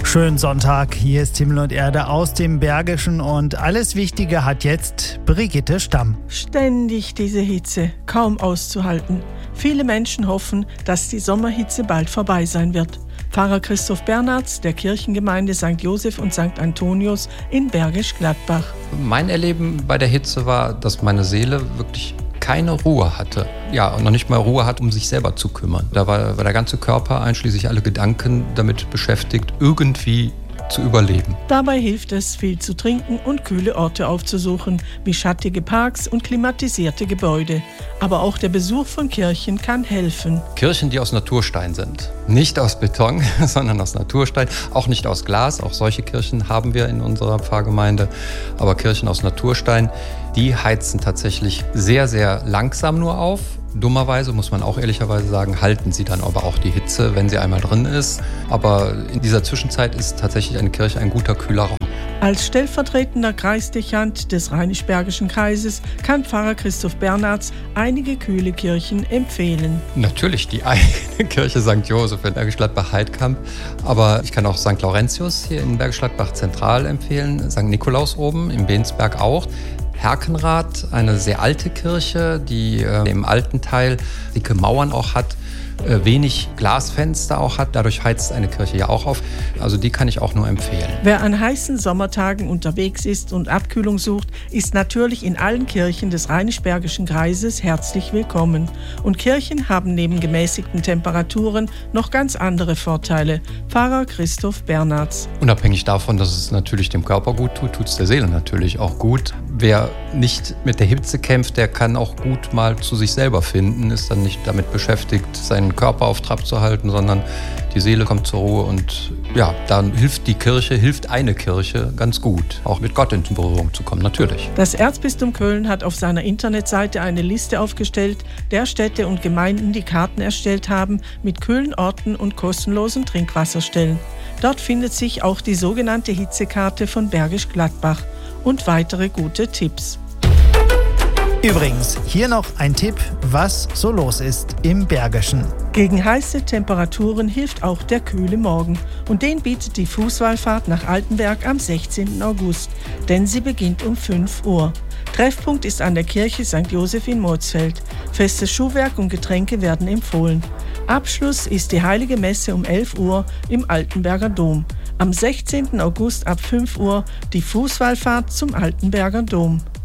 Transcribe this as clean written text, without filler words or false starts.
Schönen Sonntag, hier ist Himmel und Erde aus dem Bergischen und alles Wichtige hat jetzt Brigitte Stamm. Ständig diese Hitze, kaum auszuhalten. Viele Menschen hoffen, dass die Sommerhitze bald vorbei sein wird. Pfarrer Christoph Bernards der Kirchengemeinde St. Joseph und St. Antonius in Bergisch Gladbach. Mein Erleben bei der Hitze war, dass meine Seele wirklich keine Ruhe hatte. Ja, und noch nicht mal Ruhe hat, um sich selber zu kümmern. Da war der ganze Körper, einschließlich alle Gedanken, damit beschäftigt, irgendwie zu überleben. Dabei hilft es, viel zu trinken und kühle Orte aufzusuchen, wie schattige Parks und klimatisierte Gebäude. Aber auch der Besuch von Kirchen kann helfen. Kirchen, die aus Naturstein sind. Nicht aus Beton, sondern aus Naturstein. Auch nicht aus Glas. Auch solche Kirchen haben wir in unserer Pfarrgemeinde. Aber Kirchen aus Naturstein, die heizen tatsächlich sehr, sehr langsam nur auf. Dummerweise, muss man auch ehrlicherweise sagen, halten sie dann aber auch die Hitze, wenn sie einmal drin ist. Aber in dieser Zwischenzeit ist tatsächlich eine Kirche ein guter, kühler Raum. Als stellvertretender Kreisdechant des Rheinisch-Bergischen Kreises kann Pfarrer Christoph Bernards einige kühle Kirchen empfehlen. Natürlich die eigene Kirche St. Joseph in Bergisch Gladbach-Heidkamp, aber ich kann auch St. Laurentius hier in Bergisch Gladbach zentral empfehlen, St. Nikolaus oben, im Bensberg auch. Herkenrath, eine sehr alte Kirche, die im alten Teil dicke Mauern auch hat, wenig Glasfenster auch hat. Dadurch heizt eine Kirche ja auch auf. Also die kann ich auch nur empfehlen. Wer an heißen Sommertagen unterwegs ist und Abkühlung sucht, ist natürlich in allen Kirchen des Rheinisch-Bergischen Kreises herzlich willkommen. Und Kirchen haben neben gemäßigten Temperaturen noch ganz andere Vorteile. Pfarrer Christoph Bernards. Unabhängig davon, dass es natürlich dem Körper gut tut, tut es der Seele natürlich auch gut. Wer nicht mit der Hitze kämpft, der kann auch gut mal zu sich selber finden, ist dann nicht damit beschäftigt, seinen Körper auf Trab zu halten, sondern die Seele kommt zur Ruhe und ja, dann hilft eine Kirche ganz gut, auch mit Gott in Berührung zu kommen, natürlich. Das Erzbistum Köln hat auf seiner Internetseite eine Liste aufgestellt der Städte und Gemeinden, die Karten erstellt haben mit kühlen Orten und kostenlosen Trinkwasserstellen. Dort findet sich auch die sogenannte Hitzekarte von Bergisch Gladbach und weitere gute Tipps. Übrigens, hier noch ein Tipp, was so los ist im Bergischen. Gegen heiße Temperaturen hilft auch der kühle Morgen. Und den bietet die Fußwallfahrt nach Altenberg am 16. August, denn sie beginnt um 5 Uhr. Treffpunkt ist an der Kirche St. Joseph in Motzfeld. Festes Schuhwerk und Getränke werden empfohlen. Abschluss ist die Heilige Messe um 11 Uhr im Altenberger Dom. Am 16. August ab 5 Uhr die Fußwallfahrt zum Altenberger Dom.